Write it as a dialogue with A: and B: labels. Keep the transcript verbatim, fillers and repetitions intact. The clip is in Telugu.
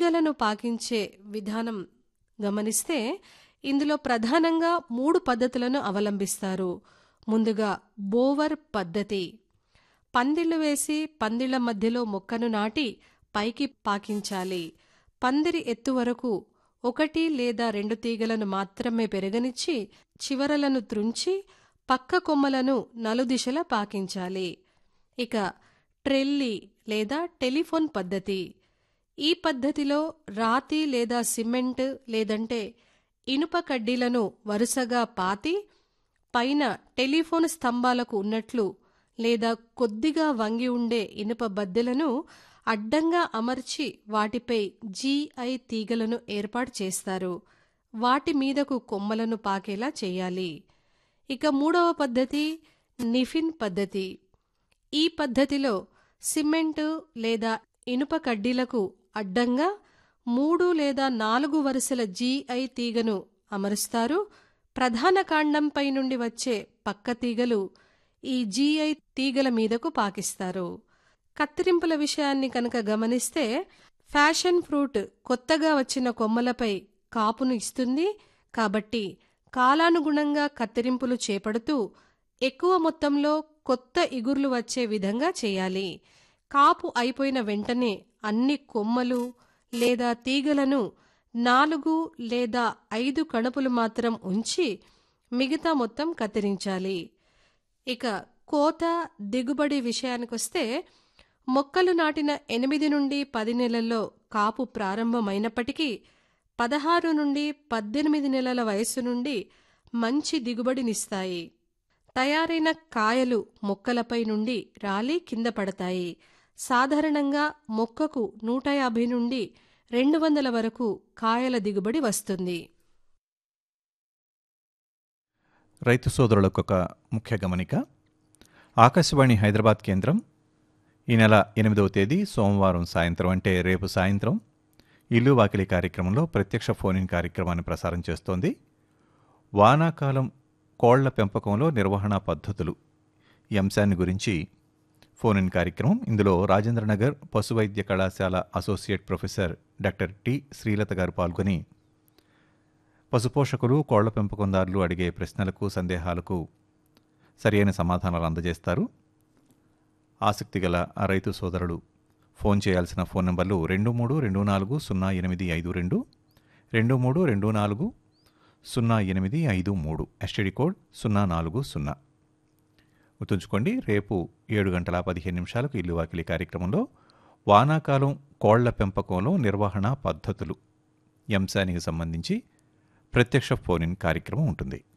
A: తీగలను పాకించే విధానం గమనిస్తే ఇందులో ప్రధానంగా మూడు పద్ధతులను అవలంబిస్తారు. ముందుగా బోవర్ పద్ధతి. పందిళ్లు వేసి పందిళ్ల మధ్యలో మొక్కను నాటి పైకి పాకించాలి. పందిరి ఎత్తు వరకు ఒకటి లేదా రెండు తీగలను మాత్రమే పెరగనిచ్చి చివరలను త్రుంచి పక్క కొమ్మలను నలుదిశలా పాకించాలి. ఇక ట్రెల్లి లేదా టెలిఫోన్ పద్ధతి. ఈ పద్ధతిలో రాతి లేదా సిమెంట్ లేదంటే ఇనుప కడ్డీలను వరుసగా పాతి పైన టెలిఫోన్ స్తంభాలకు ఉన్నట్లు లేదా కొద్దిగా వంగి ఉండే ఇనుప బద్దెలను అడ్డంగా అమర్చి వాటిపై జీఐ తీగలను ఏర్పాటు చేస్తారు. వాటి మీదకు కొమ్మలను పాకేలా చేయాలి. ఇక మూడవ పద్ధతి నిఫిన్ పద్ధతి. ఈ పద్ధతిలో సిమెంటు లేదా ఇనుప కడ్డీలకు అడ్డంగా మూడు లేదా నాలుగు వరుసల జీఐ తీగను అమరుస్తారు. ప్రధాన కాండంపై నుండి వచ్చే పక్క తీగలు ఈ జీఐ తీగల మీదకు పాకిస్తారు. కత్తిరింపుల విషయాన్ని కనుక గమనిస్తే ఫ్యాషన్ ఫ్రూట్ కొత్తగా వచ్చిన కొమ్మలపై కాపును ఇస్తుంది. కాబట్టి కాలానుగుణంగా కత్తిరింపులు చేపడుతూ ఎక్కువ మొత్తంలో కొత్త ఇగుర్లు వచ్చే విధంగా చేయాలి. కాపు అయిపోయిన వెంటనే అన్ని కొమ్మలు లేదా తీగలను నాలుగు లేదా ఐదు కణుపులు మాత్రం ఉంచి మిగతా మొత్తం కత్తిరించాలి. ఇక కోత దిగుబడి విషయానికొస్తే మొక్కలు నాటిన ఎనిమిది నుండి పది నెలల్లో కాపు ప్రారంభమైనప్పటికీ పదహారు నుండి పద్దెనిమిది నెలల వయస్సు నుండి మంచి దిగుబడినిస్తాయి. తయారైన కాయలు మొక్కలపై నుండి రాలి కింద పడతాయి. సాధారణంగా మొక్కకు నూట యాభై నుండి రెండు వందల వరకు కాయల దిగుబడి వస్తుంది.
B: రైతు సోదరులకు ఒక ముఖ్య గమనిక. ఆకాశవాణి హైదరాబాద్ కేంద్రం ఈ నెల ఎనిమిదవ తేదీ సోమవారం సాయంత్రం అంటే రేపు సాయంత్రం ఇల్లు వాకిలి కార్యక్రమంలో ప్రత్యక్ష ఫోన్ ఇన్ కార్యక్రమాన్ని ప్రసారం చేస్తోంది. వానాకాలం కోళ్ల పెంపకంలో నిర్వహణ పద్ధతులు ఈ అంశాన్ని గురించి ఫోన్ ఇన్ కార్యక్రమం. ఇందులో రాజేంద్రనగర్ పశు వైద్య కళాశాల associate professor doctor T Srilatha గారు పాల్గొని పశుపోషకులు కోళ్ల పెంపకందారులు అడిగే ప్రశ్నలకు సందేహాలకు సరియైన సమాధానాలు అందజేస్తారు. ఆసక్తి గల ఆ రైతు సోదరులు ఫోన్ చేయాల్సిన ఫోన్ నంబర్లు రెండు మూడు రెండు నాలుగు సున్నా ఎనిమిది ఐదు రెండు రెండు మూడు రెండు నాలుగు సున్నా ఎనిమిది ఐదు మూడు ఎస్టీడీ కోడ్ సున్నా నాలుగు సున్నా. గుర్తుంచుకోండి, రేపు ఏడు గంటల పదిహేను నిమిషాలకు ఇల్లు వాకిలి కార్యక్రమంలో వానాకాలం కోళ్ల పెంపకంలో నిర్వహణ పద్ధతులు ఈ అంశానికి సంబంధించి ప్రత్యక్ష ఫోన్ ఇన్ కార్యక్రమం ఉంటుంది.